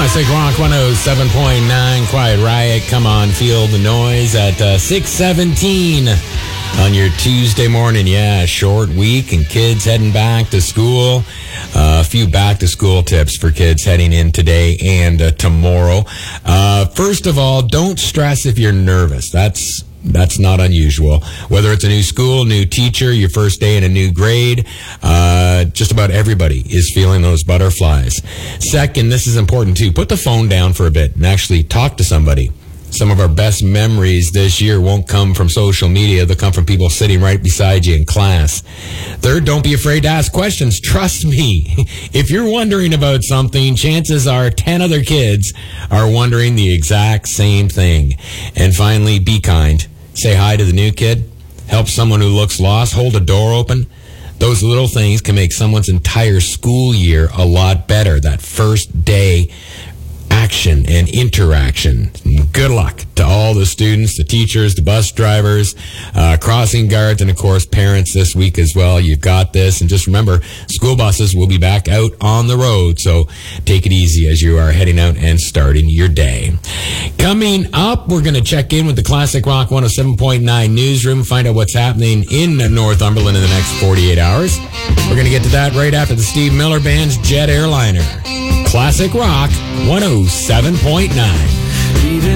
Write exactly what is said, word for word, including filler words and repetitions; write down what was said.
Classic Rock one oh seven point nine, Quiet Riot, Come On, Feel the Noise at uh, six seventeen on your Tuesday morning. Yeah, short week and kids heading back to school. Uh, a few back-to-school tips for kids heading in today and uh, tomorrow. Uh, first of all, don't stress if you're nervous. That's That's not unusual. Whether it's a new school, new teacher, your first day in a new grade, uh, just about everybody is feeling those butterflies. Second, this is important too. Put the phone down for a bit and actually talk to somebody. Some of our best memories this year won't come from social media. They'll come from people sitting right beside you in class. Third, don't be afraid to ask questions. Trust me. If you're wondering about something, chances are ten other kids are wondering the exact same thing. And finally, be kind. Say hi to the new kid. Help someone who looks lost. Hold a door open. Those little things can make someone's entire school year a lot better. That first day action and interaction. Good luck to all the students, the teachers, the bus drivers, uh, crossing guards, and of course parents this week as well. You've got this. And just remember, school buses will be back out on the road, so take it easy as you are heading out and starting your day. Coming up, we're going to check in with the Classic Rock one oh seven point nine newsroom, find out what's happening in Northumberland in the next forty-eight hours. We're going to get to that right after the Steve Miller Band's Jet Airliner. Classic Rock one oh seven point nine.